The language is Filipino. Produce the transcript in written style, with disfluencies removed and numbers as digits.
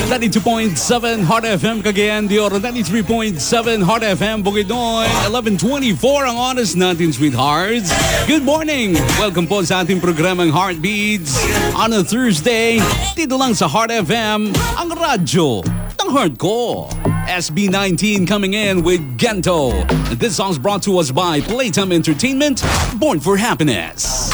92.7 Heart FM Cagayan de Oro, 93.7 Heart FM Bukidnon, 11:24 ang oras natin, sweethearts. Good morning! Welcome po sa ating programang Heartbeats on a Thursday. Dito lang sa Heart FM, ang radyo ng heart ko. SB19 coming in with Gento. This song's brought to us by Playtime Entertainment, Born for Happiness.